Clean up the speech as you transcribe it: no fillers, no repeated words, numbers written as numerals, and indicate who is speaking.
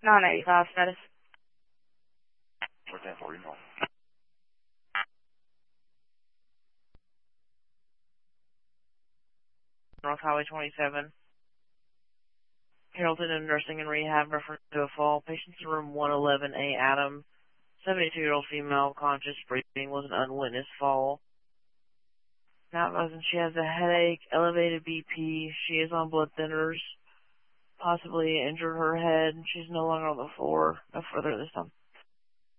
Speaker 1: 985 status.
Speaker 2: What's that for you?
Speaker 1: North Highway 27. Hamilton and Nursing and Rehab reference to a fall. Patients in room 111A, Adam. 72-year-old female, conscious, breathing, was an unwitnessed fall. Now she has a headache, elevated BP. She is on blood thinners, possibly injured her head. She's no longer on the floor. No further this time.